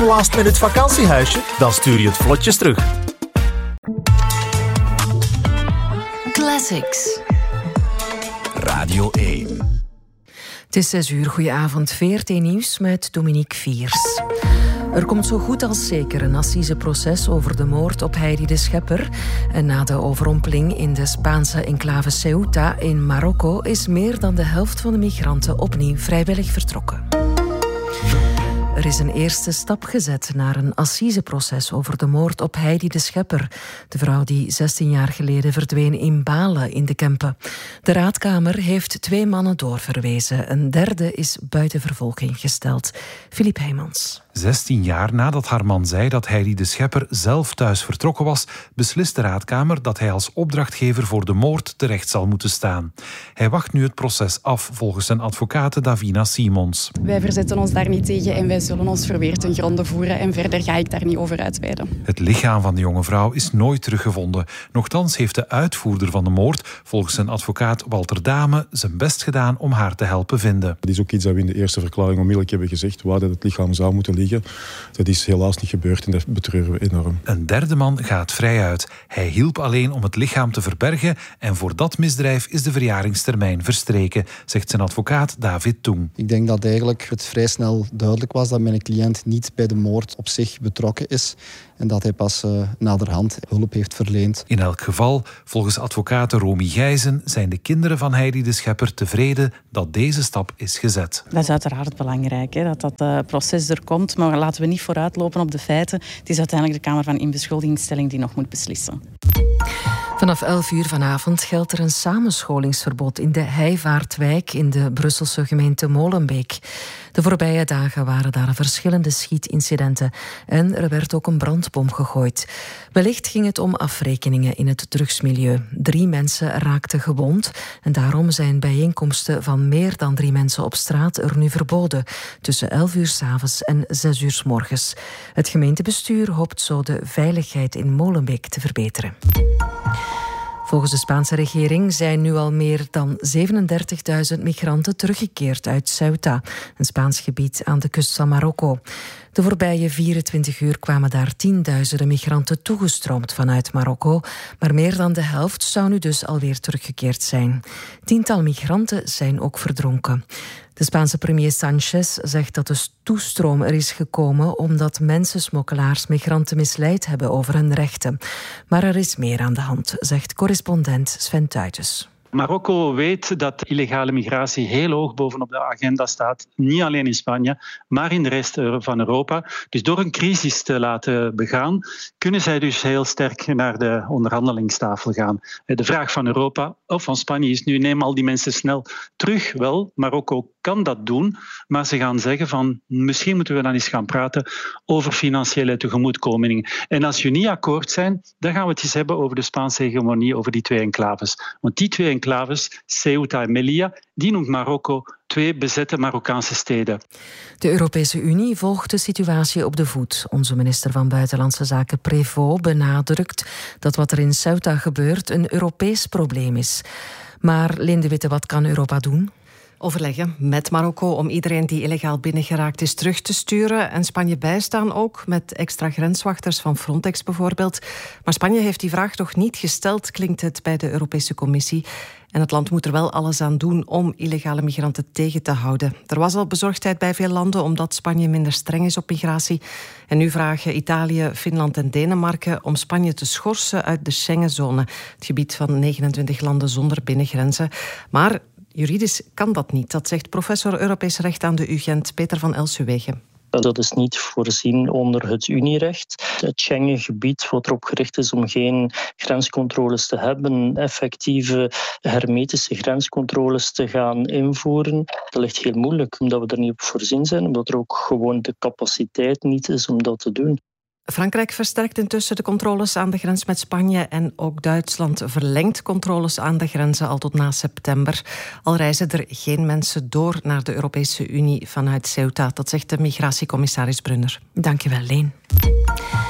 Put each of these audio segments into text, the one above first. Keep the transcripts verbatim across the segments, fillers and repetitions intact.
Last minute vakantiehuisje? Dan stuur je het vlotjes terug. Classics. Radio één. Het is zes uur, goedenavond. V R T Nieuws met Dominique Viers. Er komt zo goed als zeker een assiseproces over de moord op Heidi de Schepper. En na de overrompeling in de Spaanse enclave Ceuta in Marokko is meer dan de helft van de migranten opnieuw vrijwillig vertrokken. Er is een eerste stap gezet naar een assiseproces over de moord op Heidi de Schepper, de vrouw die zestien jaar geleden verdween in Balen in de Kempen. De raadkamer heeft twee mannen doorverwezen. Een derde is buiten vervolging gesteld. Filip Heijmans. zestien jaar nadat haar man zei dat Heidi de Schepper zelf thuis vertrokken was, beslist de raadkamer dat hij als opdrachtgever voor de moord terecht zal moeten staan. Hij wacht nu het proces af, volgens zijn advocate Davina Simons. Wij verzetten ons daar niet tegen en wij zullen ons verweer ten gronde voeren en verder ga ik daar niet over uitweiden. Het lichaam van de jonge vrouw is nooit teruggevonden. Nochtans heeft de uitvoerder van de moord, volgens zijn advocaat Walter Dame, zijn best gedaan om haar te helpen vinden. Dat is ook iets dat we in de eerste verklaring onmiddellijk hebben gezegd, waar dat het lichaam zou moeten liggen. Dat is helaas niet gebeurd en dat betreuren we enorm. Een derde man gaat vrij uit. Hij hielp alleen om het lichaam te verbergen en voor dat misdrijf is de verjaringstermijn verstreken, zegt zijn advocaat David Toeng. Ik denk dat eigenlijk het vrij snel duidelijk was dat mijn cliënt niet bij de moord op zich betrokken is en dat hij pas uh, naderhand hulp heeft verleend. In elk geval, volgens advocaat Romy Gijzen, zijn de kinderen van Heidi de Schepper tevreden dat deze stap is gezet. Dat is uiteraard belangrijk, hè, dat dat uh, proces er komt, maar laten we niet vooruitlopen op de feiten. Het is uiteindelijk de Kamer van Inbeschuldigingsstelling die nog moet beslissen. Vanaf elf uur vanavond geldt er een samenscholingsverbod in de Heijvaartwijk in de Brusselse gemeente Molenbeek. De voorbije dagen waren daar verschillende schietincidenten en er werd ook een brandbom gegooid. Wellicht ging het om afrekeningen in het drugsmilieu. Drie mensen raakten gewond en daarom zijn bijeenkomsten van meer dan drie mensen op straat er nu verboden, tussen elf uur 's avonds en zes uur 's morgens. Het gemeentebestuur hoopt zo de veiligheid in Molenbeek te verbeteren. Volgens de Spaanse regering zijn nu al meer dan zevenendertigduizend migranten teruggekeerd uit Ceuta, een Spaans gebied aan de kust van Marokko. De voorbije vierentwintig uur kwamen daar tienduizenden migranten toegestroomd vanuit Marokko, maar meer dan de helft zou nu dus alweer teruggekeerd zijn. Tiental migranten zijn ook verdronken. De Spaanse premier Sanchez zegt dat de toestroom er is gekomen omdat mensensmokkelaars migranten misleid hebben over hun rechten. Maar er is meer aan de hand, zegt correspondent Sven Tuitjes. Marokko weet dat illegale migratie heel hoog bovenop de agenda staat. Niet alleen in Spanje, maar in de rest van Europa. Dus door een crisis te laten begaan, kunnen zij dus heel sterk naar de onderhandelingstafel gaan. De vraag van Europa of van Spanje is nu: neem al die mensen snel terug. Wel, Marokko kan dat doen, maar ze gaan zeggen van misschien moeten we dan eens gaan praten over financiële tegemoetkomingen. En als jullie niet akkoord zijn, dan gaan we het eens hebben over de Spaanse hegemonie, over die twee enclaves. Want die twee enclaves, Ceuta en Melilla, die noemt Marokko twee bezette Marokkaanse steden. De Europese Unie volgt de situatie op de voet. Onze minister van Buitenlandse Zaken Prévost benadrukt dat wat er in Ceuta gebeurt een Europees probleem is. Maar Linde Witte, wat kan Europa doen? Overleggen met Marokko om iedereen die illegaal binnengeraakt is terug te sturen en Spanje bijstaan ook met extra grenswachters van Frontex bijvoorbeeld. Maar Spanje heeft die vraag nog niet gesteld, klinkt het bij de Europese Commissie. En het land moet er wel alles aan doen om illegale migranten tegen te houden. Er was al bezorgdheid bij veel landen omdat Spanje minder streng is op migratie. En nu vragen Italië, Finland en Denemarken om Spanje te schorsen uit de Schengenzone, het gebied van negenentwintig landen zonder binnengrenzen. Maar juridisch kan dat niet, dat zegt professor Europees Recht aan de U Gent, Peter van Elsuwegen. Dat is niet voorzien onder het Unierecht. Het Schengengebied, wat erop gericht is om geen grenscontroles te hebben, effectieve hermetische grenscontroles te gaan invoeren, dat ligt heel moeilijk, omdat we er niet op voorzien zijn, omdat er ook gewoon de capaciteit niet is om dat te doen. Frankrijk versterkt intussen de controles aan de grens met Spanje en ook Duitsland verlengt controles aan de grenzen al tot na september. Al reizen er geen mensen door naar de Europese Unie vanuit Ceuta. Dat zegt de migratiecommissaris Brunner. Dankjewel, Leen.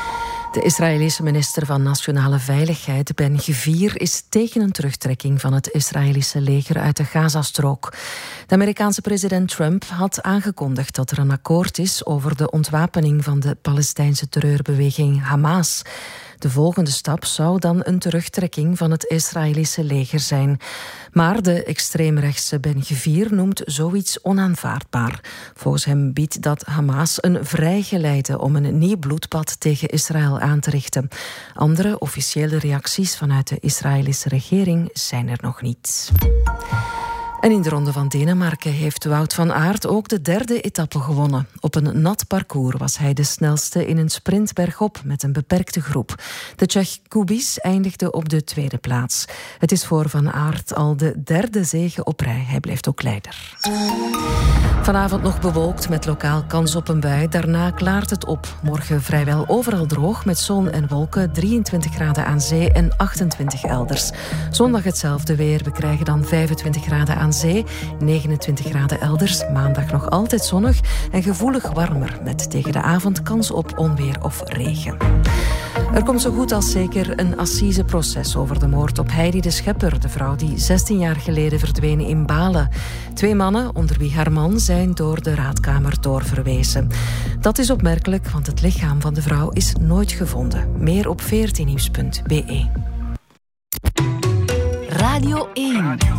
De Israëlische minister van Nationale Veiligheid, Ben Gvir, is tegen een terugtrekking van het Israëlische leger uit de Gazastrook. De Amerikaanse president Trump had aangekondigd dat er een akkoord is over de ontwapening van de Palestijnse terreurbeweging Hamas. De volgende stap zou dan een terugtrekking van het Israëlische leger zijn. Maar de extreemrechtse Ben Gvir noemt zoiets onaanvaardbaar. Volgens hem biedt dat Hamas een vrijgeleide om een nieuw bloedbad tegen Israël aan te richten. Andere officiële reacties vanuit de Israëlische regering zijn er nog niet. En in de Ronde van Denemarken heeft Wout van Aert ook de derde etappe gewonnen. Op een nat parcours was hij de snelste in een sprint bergop met een beperkte groep. De Tsjech Kubis eindigde op de tweede plaats. Het is voor Van Aert al de derde zege op rij. Hij blijft ook leider. Vanavond nog bewolkt met lokaal kans op een bui. Daarna klaart het op. Morgen vrijwel overal droog met zon en wolken. drieëntwintig graden aan zee en achtentwintig elders. Zondag hetzelfde weer. We krijgen dan vijfentwintig graden aan zee, negenentwintig graden elders. Maandag nog altijd zonnig en gevoelig warmer. Met tegen de avond kans op onweer of regen. Er komt zo goed als zeker een assiseproces over de moord op Heidi de Schepper, de vrouw die zestien jaar geleden verdween in Balen. Twee mannen, onder wie haar man, zijn door de raadkamer doorverwezen. Dat is opmerkelijk, want het lichaam van de vrouw is nooit gevonden. Meer op veertien nieuws punt b e. Radio één.